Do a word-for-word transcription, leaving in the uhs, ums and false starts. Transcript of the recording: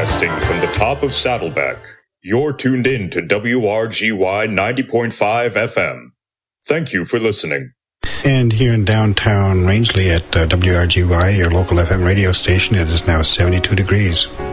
Broadcasting from the top of Saddleback, you're tuned in to W R G Y ninety point five F M. Thank you for listening. And here in downtown Rangeley at uh, W R G Y, your local F M radio station, it is now seventy-two degrees.